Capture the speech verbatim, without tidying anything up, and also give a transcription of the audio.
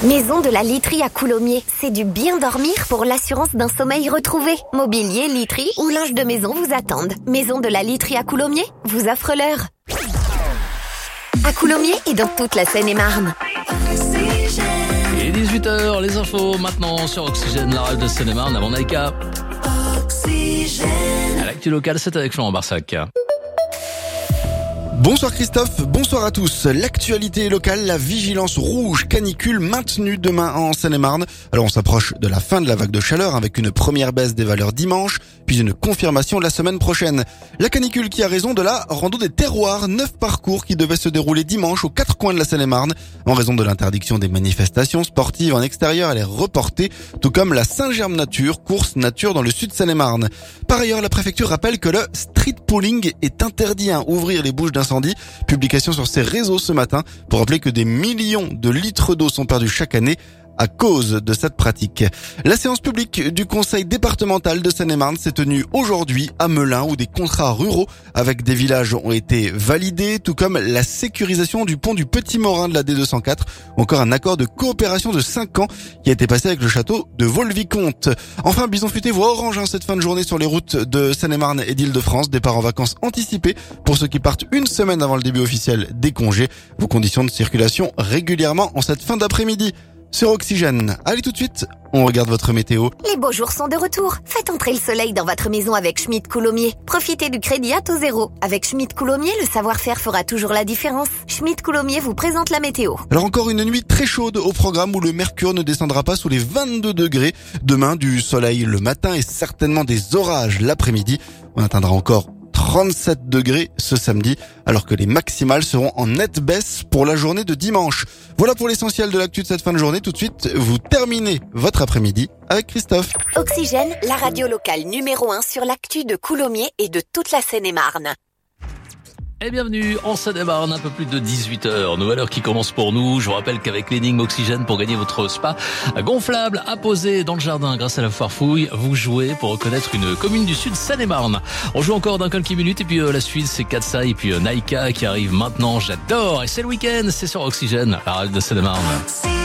Maison de la literie à Coulommiers, c'est du bien dormir pour l'assurance d'un sommeil retrouvé. Mobilier, literie ou linge de maison vous attendent. Maison de la literie à Coulommiers vous offre l'heure. À Coulommiers et dans toute la Seine-et-Marne. Et dix-huit heures, les infos maintenant sur Oxygène, la radio de Seine-et-Marne avant Naïka. À l'actu locale, c'est avec Florent Barsac. Bonsoir Christophe, bonsoir à tous. L'actualité locale, la vigilance rouge canicule maintenue demain en Seine-et-Marne. Alors on s'approche de la fin de la vague de chaleur avec une première baisse des valeurs dimanche, puis une confirmation la semaine prochaine. La canicule qui a raison de la rando des terroirs, neuf parcours qui devaient se dérouler dimanche aux quatre coins de la Seine-et-Marne. En raison de l'interdiction des manifestations sportives en extérieur, elle est reportée, tout comme la Saint-Germe Nature, course nature dans le sud Seine-et-Marne. Par ailleurs, la préfecture rappelle que le street pooling est interdit à ouvrir les bouches d'incendie. Publication sur ses réseaux ce matin pour rappeler que des millions de litres d'eau sont perdus chaque année à cause de cette pratique. La séance publique du conseil départemental de Seine-et-Marne s'est tenue aujourd'hui à Melun où des contrats ruraux avec des villages ont été validés, tout comme la sécurisation du pont du Petit Morin de la D deux cent quatre, ou encore un accord de coopération de cinq ans qui a été passé avec le château de Vaux-le-Vicomte. Enfin, Bison Futé voit orange hein, cette fin de journée sur les routes de Seine-et-Marne et d'Île-de-France. Départ en vacances anticipées pour ceux qui partent une semaine avant le début officiel des congés. Vos conditions de circulation régulièrement en cette fin d'après-midi. Sur Oxygène. Allez tout de suite, on regarde votre météo. Les beaux jours sont de retour. Faites entrer le soleil dans votre maison avec Schmitt Coulommiers. Profitez du crédit à taux zéro. Avec Schmitt Coulommiers, le savoir-faire fera toujours la différence. Schmitt Coulommiers vous présente la météo. Alors encore une nuit très chaude au programme où le mercure ne descendra pas sous les vingt-deux degrés. Demain, du soleil le matin et certainement des orages l'après-midi. On atteindra encore trente-sept degrés ce samedi, alors que les maximales seront en nette baisse pour la journée de dimanche. Voilà pour l'essentiel de l'actu de cette fin de journée. Tout de suite, vous terminez votre après-midi avec Christophe. Oxygène, la radio locale numéro un sur l'actu de Coulommiers et de toute la Seine-et-Marne. Et bienvenue en Seine-et-Marne, un peu plus de dix-huit heures. Nouvelle heure qui commence pour nous. Je vous rappelle qu'avec l'énigme Oxygène pour gagner votre spa gonflable à poser dans le jardin grâce à la foire fouille, vous jouez pour reconnaître une commune du sud Seine-et-Marne. On joue encore dans quelques minutes et puis euh, la suite c'est Katsai et puis euh, Naïka qui arrive maintenant. J'adore et c'est le week-end, c'est sur Oxygène, la radio de Seine-et-Marne.